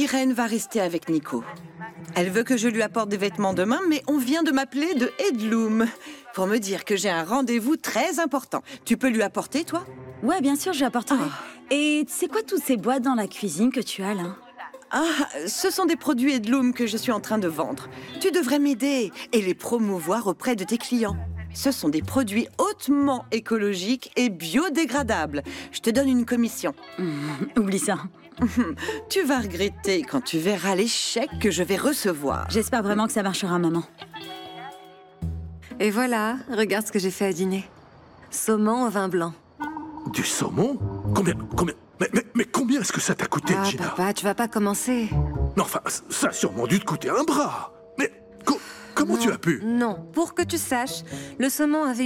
Irène va rester avec Nico. Elle veut que je lui apporte des vêtements demain, mais on vient de m'appeler de Headloom pour me dire que j'ai un rendez-vous très important. Tu peux lui apporter, toi? Ouais, bien sûr, je lui apporterai. Et c'est quoi toutes ces boîtes dans la cuisine que tu as, là? Ah, ce sont des produits Headloom que je suis en train de vendre. Tu devrais m'aider et les promouvoir auprès de tes clients. Ce sont des produits hautement écologiques et biodégradables. Je te donne une commission. Oublie ça. Tu vas regretter quand tu verras les chèques que je vais recevoir. J'espère vraiment que ça marchera, maman. Et voilà, regarde ce que j'ai fait à dîner. Saumon au vin blanc. Du saumon? Combien mais combien est-ce que ça t'a coûté, Ah, Gina? papa, tu vas pas commencer. Non, enfin, ça a sûrement dû te coûter un bras. Mais comment tu as pu? Non, pour que tu saches, le saumon avait